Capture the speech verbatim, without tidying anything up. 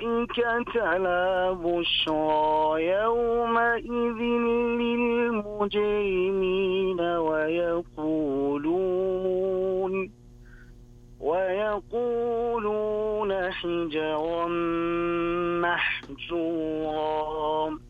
الملائكة لا بشرى يومئذ للمجرمين ويقولون ويقولون حجرا محجورا.